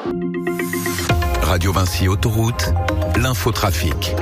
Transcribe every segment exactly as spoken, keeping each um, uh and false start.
Radio Vinci Autoroute, l'infotrafic.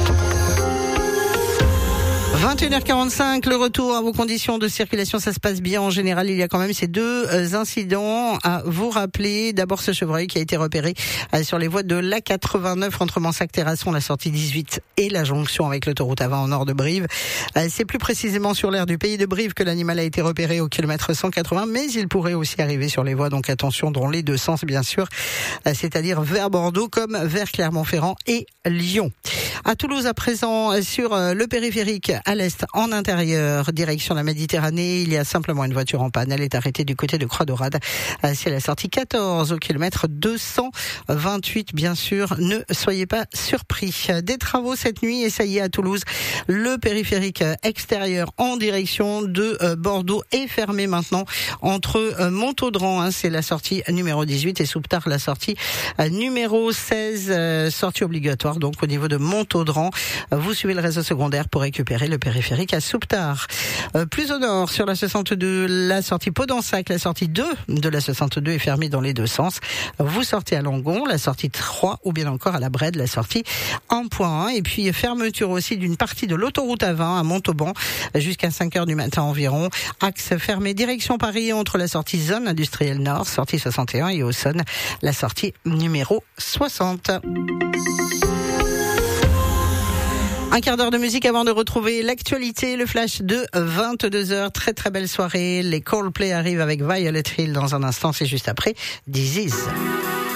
vingt et une heures quarante-cinq, le retour à vos conditions de circulation, ça se passe bien en général. Il y a quand même ces deux incidents à vous rappeler. D'abord ce chevreuil qui a été repéré sur les voies de l'A quatre-vingt-neuf entre Mansac-Terrasson, la sortie dix-huit et la jonction avec l'autoroute A vingt en nord de Brive. C'est plus précisément sur l'aire du pays de Brive que l'animal a été repéré au kilomètre cent quatre-vingts, mais il pourrait aussi arriver sur les voies, donc attention dans les deux sens bien sûr, c'est-à-dire vers Bordeaux comme vers Clermont-Ferrand et Lyon. À Toulouse à présent, sur le périphérique à l'est en intérieur, direction la Méditerranée, il y a simplement une voiture en panne. Elle est arrêtée du côté de Croix-Daurade. C'est la sortie quatorze au kilomètre deux cent vingt-huit, bien sûr. Ne soyez pas surpris. Des travaux cette nuit et ça y est à Toulouse. Le périphérique extérieur en direction de Bordeaux est fermé maintenant entre Montaudran, c'est la sortie numéro dix-huit, et Souptard, la sortie numéro seize, sortie obligatoire donc au niveau de Montaudran. Vous suivez le réseau secondaire pour récupérer le périphérique à Souptard. Euh, plus au nord, sur la soixante-deux, la sortie Podensac, la sortie deux de la soixante-deux est fermée dans les deux sens. Vous sortez à Langon, la sortie trois, ou bien encore à la Brède, la sortie un point un. Et puis fermeture aussi d'une partie de l'autoroute A vingt à Montauban jusqu'à cinq heures du matin environ. Axe fermé direction Paris entre la sortie zone industrielle nord, sortie soixante et un, et Auxonne, la sortie numéro soixante. Un quart d'heure de musique avant de retrouver l'actualité, le flash de vingt-deux heures. Très très belle soirée. Les Coldplay arrivent avec Violet Hill dans un instant, c'est juste après This Is.